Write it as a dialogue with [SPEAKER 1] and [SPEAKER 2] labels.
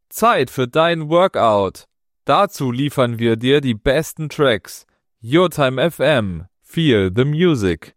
[SPEAKER 1] Zeit für dein Workout. Dazu liefern wir dir die besten Tracks. Your Time FM. Feel the music.